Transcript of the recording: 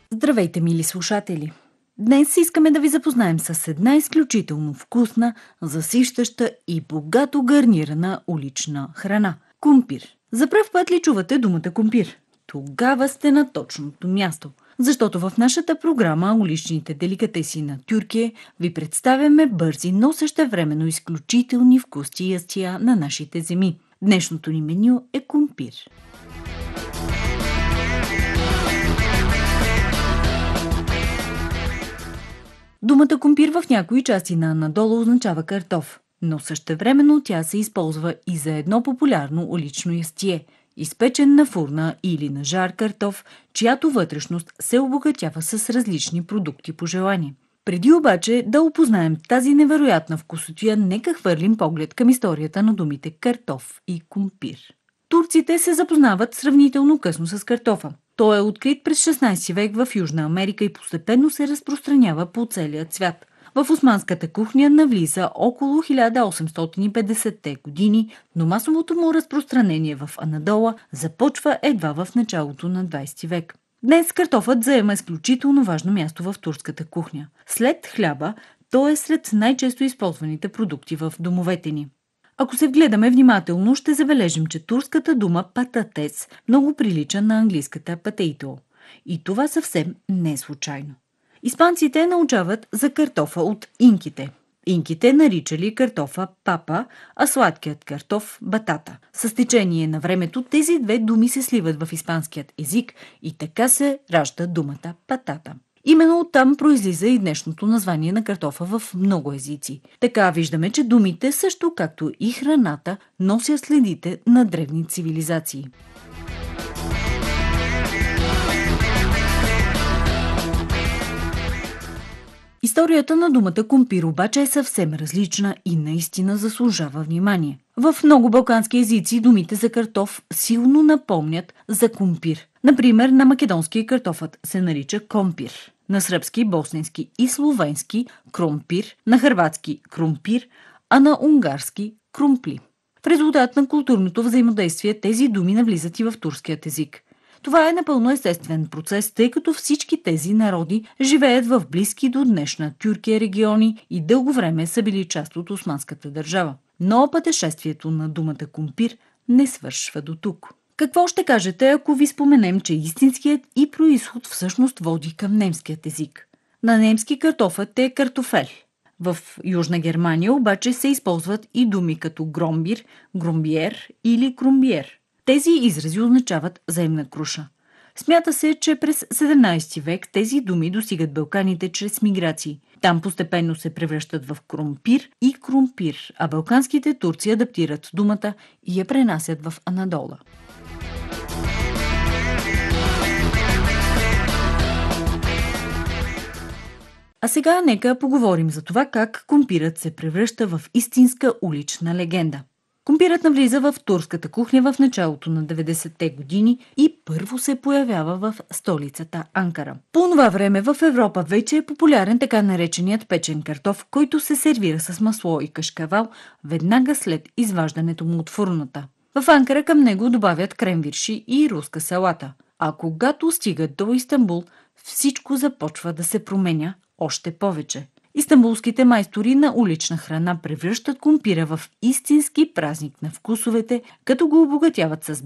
Здравейте, мили слушатели! Днес искаме да ви запознаем с една изключително вкусна, засищаща и богато гарнирана улична храна – кумпир. За пръв път ли чувате думата кумпир? Тогава сте на точното място. Защото в нашата програма "Уличните деликатеси на Тюркия" ви представяме бързи, но същевременно изключителни вкусни ястия на нашите земи. Днешното ни меню е кумпир. Думата кумпир в някои части на Анадола означава картоф, но същевременно тя се използва и за едно популярно улично ястие – изпечен на фурна или на жар картоф, чиято вътрешност се обогатява с различни продукти по желание. Преди обаче да опознаем тази невероятна вкусотия, нека хвърлим поглед към историята на думите картоф и кумпир. Турците се запознават сравнително късно с картофа. Той е открит през 16 век в Южна Америка и постепенно се разпространява по целия свят. В османската кухня навлиза около 1850-те години, но масовото му разпространение в Анадола започва едва в началото на 20 век. Днес картофът заема изключително важно място в турската кухня. След хляба, той е сред най-често използваните продукти в домовете ни. Ако се вгледаме внимателно, ще забележим, че турската дума пататес много прилича на английската potato. И това съвсем не е случайно. Испанците научават за картофа от инките. Инките наричали картофа папа, а сладкият картоф батата. С течение на времето тези две думи се сливат в испанският език и така се ражда думата патата. Именно оттам произлиза и днешното название на картофа в много езици. Така виждаме, че думите, също както и храната, носят следите на древни цивилизации. Историята на думата кумпир обаче е съвсем различна и наистина заслужава внимание. В много балкански езици думите за картоф силно напомнят за кумпир. Например, на македонски картофът се нарича компир, на сръбски, босненски и словенски кромпир, на хърватски крумпир, а на унгарски крумпли. В резултат на културното взаимодействие тези думи навлизат и в турският език. Това е напълно естествен процес, тъй като всички тези народи живеят в близки до днешна Тюркия региони и дълго време са били част от османската държава. Но пътешествието на думата кумпир не свършва до тук. Какво ще кажете, ако ви споменем, че истинският и произход всъщност води към немският език? На немски картофът е картофел. В Южна Германия обаче се използват и думи като громбир, громбиер или крумбиер. Тези изрази означават земна круша. Смята се, че през 17 век тези думи достигат Балканите чрез миграции. Там постепенно се превръщат в крумпир и крумпир, а балканските турци адаптират думата и я пренасят в Анадола. А сега нека поговорим за това как кумпирът се превръща в истинска улична легенда. Кумпирът навлиза в турската кухня в началото на 90-те години и първо се появява в столицата Анкара. По това време в Европа вече е популярен така нареченият печен картоф, който се сервира с масло и кашкавал веднага след изваждането му от фурната. В Анкара към него добавят кремвирши и руска салата. А когато стигат до Истанбул, всичко започва да се променя още повече. Истанбулските майстори на улична храна превръщат кумпира в истински празник на вкусовете, като го обогатяват с